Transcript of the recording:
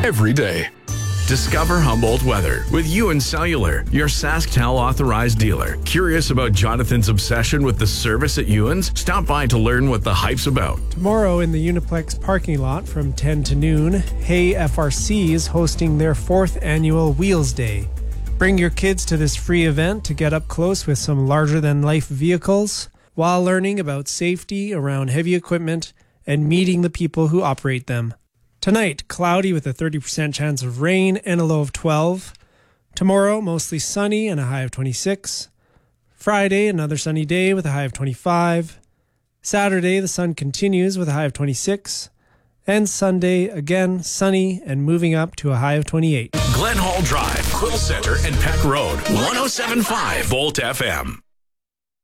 every day. Discover Humboldt weather with Ewan Cellular, your SaskTel authorized dealer. Curious about Jonathan's obsession with the service at Ewan's? Stop by to learn what the hype's about. Tomorrow in the Uniplex parking lot from 10 to noon, Hay FRC is hosting their 4th annual Wheels Day. Bring your kids to this free event to get up close with some larger-than-life vehicles while learning about safety around heavy equipment and meeting the people who operate them. Tonight, cloudy with a 30% chance of rain and a low of 12. Tomorrow, mostly sunny and a high of 26. Friday, another sunny day with a high of 25. Saturday, the sun continues with a high of 26. And Sunday, again, sunny and moving up to a high of 28. Glen Hall Drive, Quill Center, and Peck Road, 107.5 Volt FM.